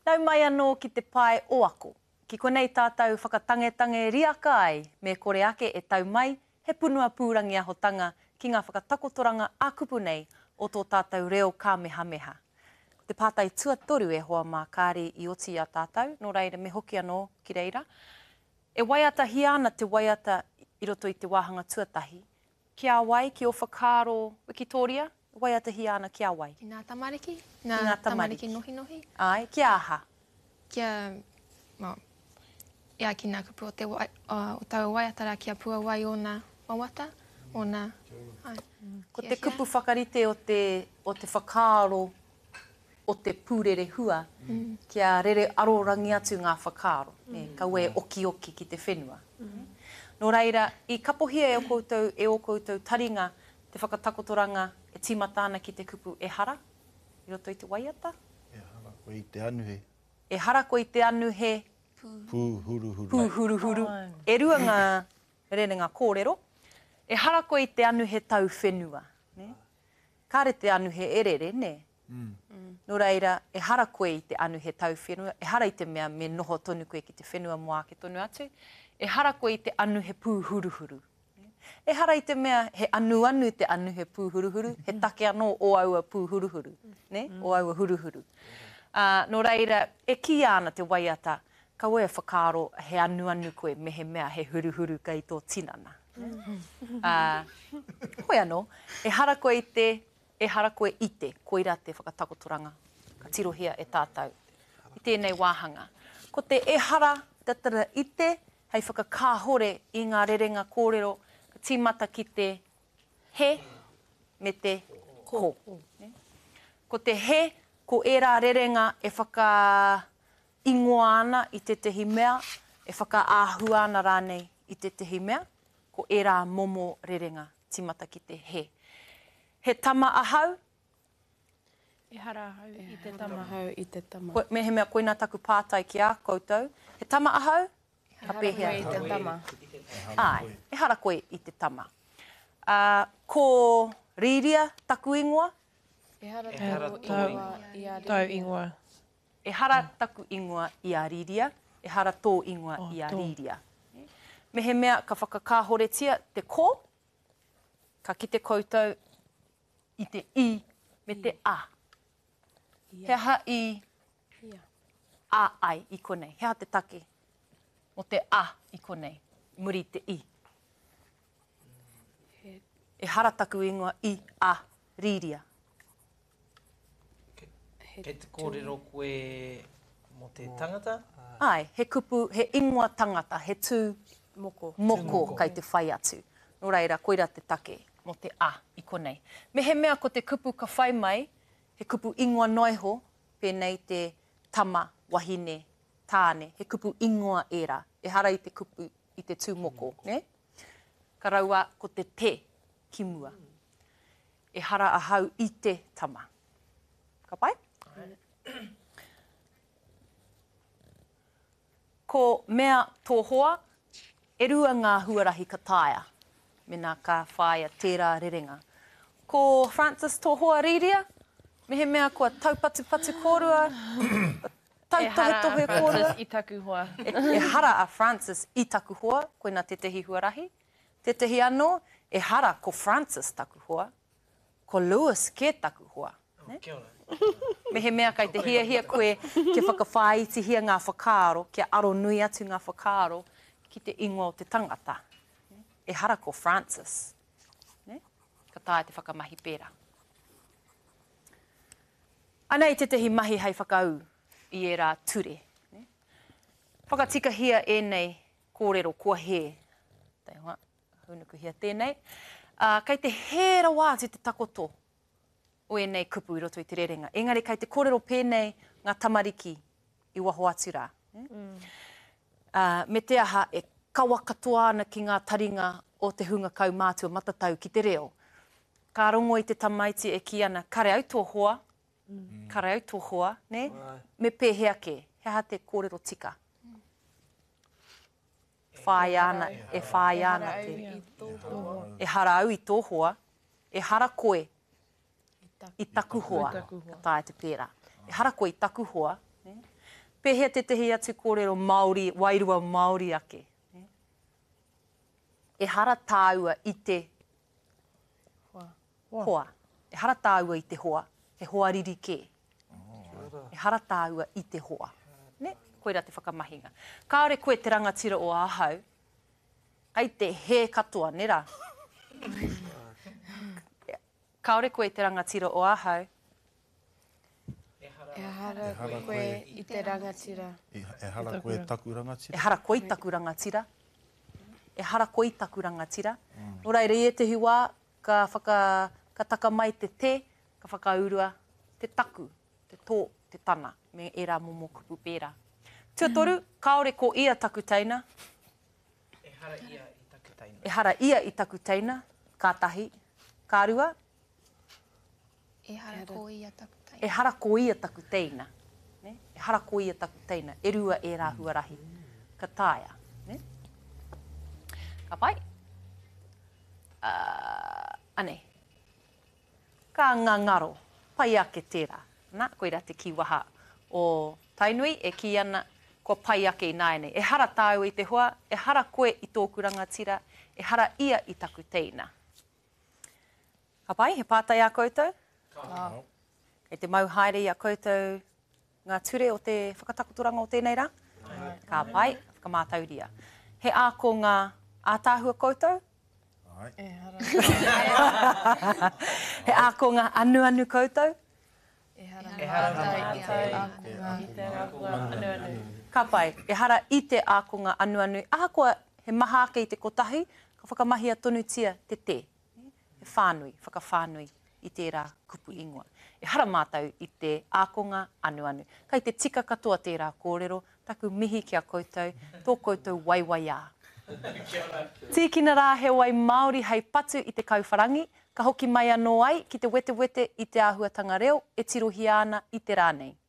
Tau mai anō ki te pae o ako. Ki konei tātou whakatangetange riaka ai, me kore ake e tau mai, he punua pūrangi ahotanga ki ngā whakatakotoranga ākupu nei o tō tātou reo kāmehameha. Te pātai tuatoru e hoa mā kāre i oti a tātou, nō reira me hoki anō ki reira. E waiata hi ana te waiata i roto i te wāhanga tuatahi. Kia wai, ki o whakaaro Wikitoria, waiata hi ana kia wai. Ki ngā tamariki, ngā tamariki nohi nohi. Ai, kia aha. Kia, ia ki ngā kupu o te o tau waiata rā kia pua wai o ngā mawata, o ngā... Ko te kupu whakarite o te whakaaro o te pūrere hua, kia rere arorangi atu ngā whakaaro. Kaua e oki ki te whenua. Nō reira, i kapohia e o koutou taringa te whakatakotoranga e tīmata ana ki te kupu e hara, i roto i te waiata. E hara koe i te anuhe. E hara koe i te anuhe. Pūhuruhuru. Pūhuruhuru. E rua ngā rerenga kōrero. E hara koe i te anuhe tau whenua. Ne? Kāre te anuhe erere, ne? Nō reira, e hara koe i te anuhe tau whenua. E hara i te mea me noho tonu koe ki te whenua moa ke tonu atu. E hara koe i te anuhe pūhuruhuru. E hara i te mea he anu te anuhe pūhuruhuru. He take anō o aua pūhuruhuru. Ne? O aua huruhuru. Nō reira, e ki ana te waiata, kaua e whakaaro he anu koe me he mea he huruhuru kai tō tinana. Hoi anō, e hara koe i te, koira te whakatakotoranga, ka tirohia e tātou, i tēnei wāhanga. Ko te e hara tatara i te, hei whakakāhore i ngā rerenga kōrero, ka tīmata ki te he me te ko. Ko te he, ko e rā rerenga e whakaingoa ana i te tehi mea, e whakaāhua ana rānei i te tehi mea, ko e rā momo rerenga tīmata ki te he. He tama ahau? E hara ahau i te tama. Ahau i te tama. Me he mea koina taku pātai ki a koutou. He tama ahau? He hara koe i te tama. Ai, e hara koe i te tama. Ko riria taku ingoa? E hara tau ingoa. E hara taku ingoa i a riria. E hara tō ingoa i a riria. Me he mea ka whakakāhoretia te ko, ka ki te koutou i te i me te a. He aha i a ai i konei. He aha te take o te a i konei. Muri te i. E hara taku ingoa i a riria. He te kōrero koe mo te tangata? Ai, he kupu, he ingoa tangata, he tū moko kai te whai atu. Nō reira, koira te take mo te a i konei. Me he mea ko te kupu ka whai mai, he kupu ingoa noiho, pēnei te tama, wahine, tāne, he kupu ingoa era. E hara i te kupu i te tūmoko, ne? Ka raua ko te te ki mua. E hara ahau i te tama. Ka pai? Ko mea tōhoa, e rua ngā huarahi ka taia, mena ka whaia tērā rerenga. Ko Francis tōhoa riria, me he mea kua taupatu kōrua, tautahe kōrua. E hara a Francis i taku hoa. E hara a Francis i taku hoa, koina te tehi huarahi. Te tehi anō, e hara ko Francis taku hoa, ko Lewis ke taku hoa. Kia ora. Me he mea kai te hia koe ke whakawhāiti hia ngā whakaaro, ke aro nui atu ngā whakaaro ki te ingoa o te tangata. E hara ko Francis. Ka tae te whakamahi pērā. Anei te tehi mahi hei whakau i e rā ture. Whakatika hia e nei kōrero kua he. Tai hoa, hunuku hia tēnei. Kai te hēra wāti te takoto o e nei kupu i roto i te rerenga. Engari, kai te kōrero pēnei ngā tamariki i waho atu rā. Me te aha e kawa katoa ana ki ngā taringa o te hunga kau mātua matatau ki te reo. Ka rongo i te tamaiti e ki ana kare au tō hoa, kare au tō hoa, ne? Me pēhea ke, he aha te kōrero tika. Whai ana, e whai ana te. E hara au i tō hoa, e hara koe i taku hoa, ka tae te pērā. E hara koe i taku hoa, Pehea te tehi atu kōrero Māori, wairua Māori ake. E hara tāua i te hoa. E hara tāua i te hoa. He hoa riri kē. E hara tāua i te hoa. Ne? Koira te whakamahinga. Kāore koe te rangatira o ahau, ai te he katoa, ne rā? Kāore koe te rangatira o ahau, E hara koe i te rangatira. E hara koe taku rangatira. e hara koi taku rangatira. E hara koi taku rangatira. Nō reira, i te hiwa, ka taka mai te te, ka whakaurua te taku, te tō, te tana, me e rā momo kupu pērā. Tua toru, kāore ko ia taku teina. E hara ia i taku taina. E hara ia i taku teina, kātahi. Kārua, E hara ko ia taku tai. e hara ko ia taku teina. Ne? E hara ko ia taku teina. E rua e rā huarahi. Ka tāia. Ne? Ka pai. Ane. Ka ngā ngaro. Pai ake tērā. Nā, koira te kiwaha o Tainui. E ki ana ko pai ake i nāenei. E hara tāu i te hoa. E hara koe i tōku rangatira. E hara ia i taku teina. Ka pai, he pātai a koutou. E te mau haere i a koutou ngā ture o te whakatakotoranga o tēnei rā. Ka pai, whakamātauria. He āko ngā ātāhua koutou. Ai. E hara He āko ngā anu koutou. e hara E hara mātai mātai i te ākonga anu. Ka pai, e hara i te ākonga anu. Ahakoa he maha ake i te kotahi, ka whakamahia tonu tia te te. He whānui, whakawhānui i tērā kupu ingoa. E hara mātau i te ākonga anu. Kai te tika katoa tērā kōrero, taku mihi kia koutou, tō koutou waiwaia. Tīkina rā he wai Māori hei patu i te kauwharangi, ka hoki mai anō ai ki te wete i te āhuatanga reo, e tirohi ana i te rānei.